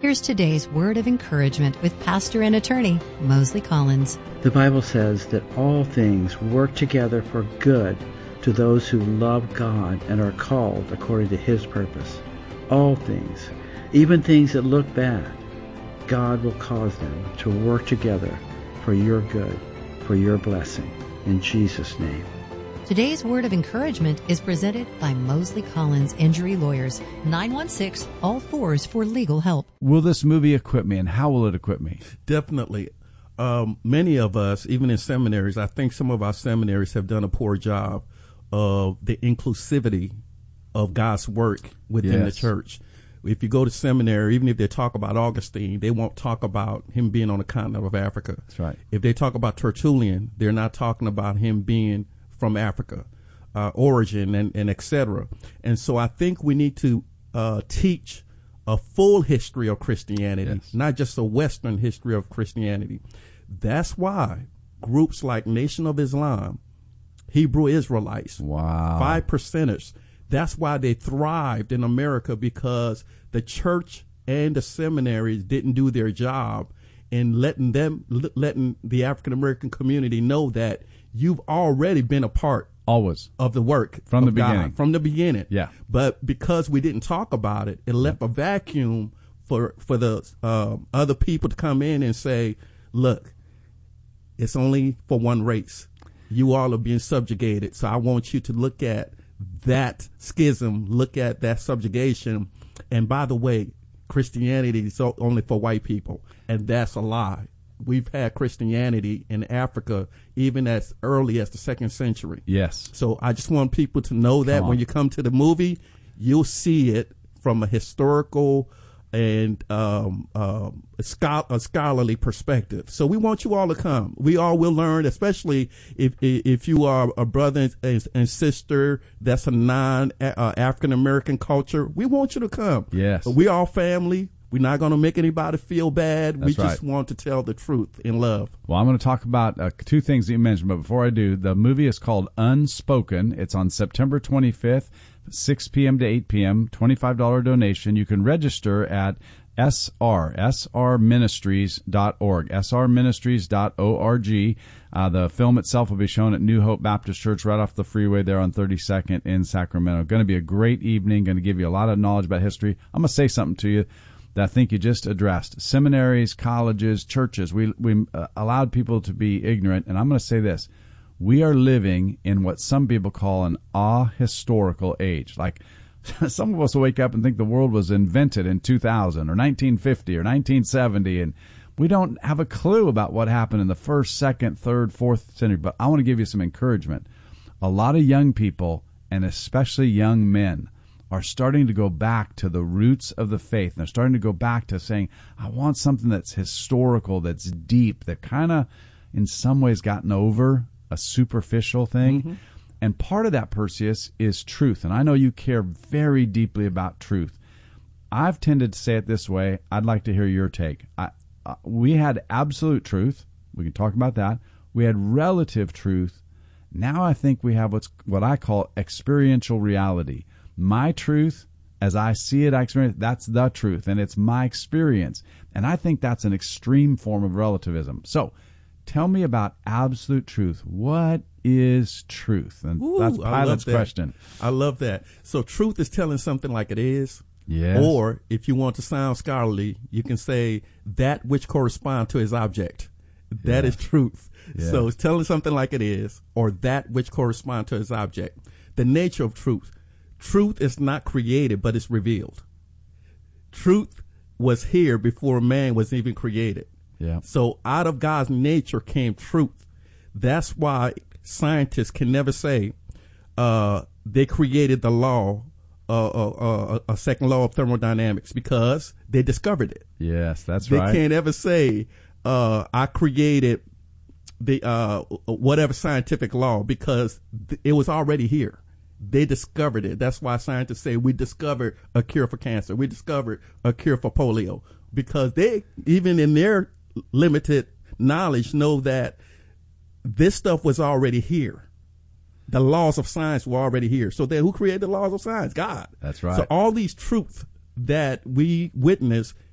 Here's today's word of encouragement with pastor and attorney Mosley Collins. The Bible says that all things work together for good to those who love God and are called according to His purpose. All things, even things that look bad, God will cause them to work together for your good, for your blessing. In Jesus' name. Today's word of encouragement is presented by Mosley Collins Injury Lawyers, 916-ALL-4s for legal help. Will this movie equip me, and how will it equip me? Definitely. Many of us, even in seminaries, I think some of our seminaries have done a poor job of the inclusivity of God's work within the church. If you go to seminary, even if they talk about Augustine, they won't talk about him being on the continent of Africa. That's right. If they talk about Tertullian, they're not talking about him being from Africa, Origin, and et cetera. And so I think we need to teach a full history of Christianity, not just a Western history of Christianity. That's why groups like Nation of Islam, Hebrew Israelites, 5%ers, that's why they thrived in America, because the church and the seminaries didn't do their job in letting the African American community know that you've already been a part of the work from the God, beginning. From the beginning. Yeah. But because we didn't talk about it, it left a vacuum for the other people to come in and say, look, it's only for one race. You all are being subjugated. So I want you to look at that schism, look at that subjugation. And by the way, Christianity is only for white people. And that's a lie. We've had Christianity in Africa even as early as the 2nd century. Yes. So I just want people to know that when you come to the movie, you'll see it from a historical and a scholarly perspective. So we want you all to come. We all will learn, especially if you are a brother and sister that's a non-African American culture. We want you to come. Yes. We all family. We're not going to make anybody feel bad. That's we just want to tell the truth in love. Well, I'm going to talk about two things that you mentioned, but before I do, the movie is called Unspoken. It's on September 25th, 6 p.m. to 8 p.m., $25 donation. You can register at srministries.org, srministries.org. The film itself will be shown at New Hope Baptist Church right off the freeway there on 32nd in Sacramento. Going to be a great evening, going to give you a lot of knowledge about history. I'm going to say something to you that I think you just addressed. Seminaries, colleges, churches, we allowed people to be ignorant. And I'm going to say this. We are living in what some people call an ahistorical age. Like some of us will wake up and think the world was invented in 2000 or 1950 or 1970, and we don't have a clue about what happened in the 1st, 2nd, 3rd, 4th century. But I want to give you some encouragement. A lot of young people, and especially young men, are starting to go back to the roots of the faith. And they're starting to go back to saying, I want something that's historical, that's deep, that kind of in some ways gotten over a superficial thing. Mm-hmm. And part of that, Perseus, is truth. And I know you care very deeply about truth. I've tended to say it this way. I'd like to hear your take. We had absolute truth. We can talk about that. We had relative truth. Now I think we have what I call experiential reality. My truth, as I see it, I experience, that's the truth, and it's my experience. And I think that's an extreme form of relativism. So tell me about absolute truth. What is truth? And that's Pilate's question. I love that. So truth is telling something like it is. Yes. Or if you want to sound scholarly, you can say that which corresponds to its object. That is truth. Yeah. So it's telling something like it is, or that which corresponds to its object. The nature of truth. Truth is not created, but it's revealed. Truth was here before man was even created. Yeah. So out of God's nature came truth. That's why scientists can never say they created the law, a second law of thermodynamics, because they discovered it. Yes, that's right. They can't ever say I created the whatever scientific law, because it was already here. They discovered it. That's why scientists say we discovered a cure for cancer. We discovered a cure for polio, because they, even in their limited knowledge, know that this stuff was already here. The laws of science were already here. So then who created the laws of science? God. That's right. So all these truths that we witness